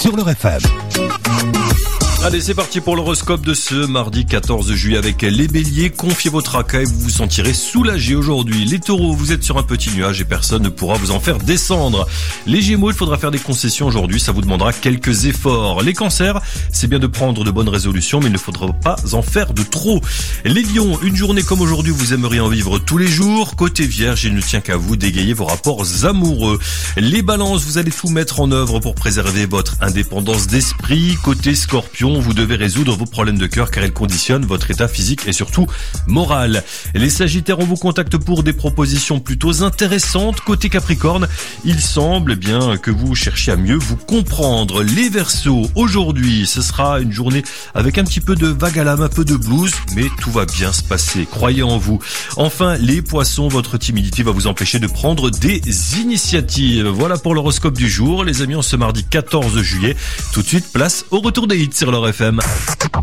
sur leur FM. Allez, c'est parti pour l'horoscope de ce mardi 14 juillet avec les béliers. Confiez votre accueil, vous vous sentirez soulagé aujourd'hui. Les taureaux, vous êtes sur un petit nuage et personne ne pourra vous en faire descendre. Les gémeaux, il faudra faire des concessions aujourd'hui, ça vous demandera quelques efforts. Les cancers, c'est bien de prendre de bonnes résolutions, mais il ne faudra pas en faire de trop. Les lions, une journée comme aujourd'hui, vous aimeriez en vivre tous les jours. Côté vierge, il ne tient qu'à vous d'égayer vos rapports amoureux. Les balances, vous allez tout mettre en œuvre pour préserver votre indépendance d'esprit. Côté scorpion, vous devez résoudre vos problèmes de cœur car ils conditionnent votre état physique et surtout moral. Les sagittaires, on vous contacte pour des propositions plutôt intéressantes. Côté capricorne, il semble bien que vous cherchiez à mieux vous comprendre. Les verseaux, aujourd'hui, ce sera une journée avec un petit peu de vague à l'âme, un peu de blues, mais tout va bien se passer. Croyez en vous. Enfin, les poissons, votre timidité va vous empêcher de prendre des initiatives. Voilà pour l'horoscope du jour. Les amis, en ce mardi 14 juillet, tout de suite, place au retour des hits sur leur FM.